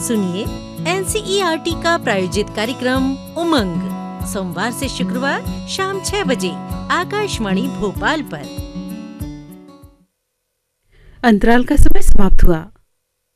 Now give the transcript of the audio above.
सुनिए NCERT का प्रायोजित कार्यक्रम उमंग सोमवार से शुक्रवार शाम 6 बजे आकाशवाणी भोपाल पर। अंतराल का समय समाप्त हुआ।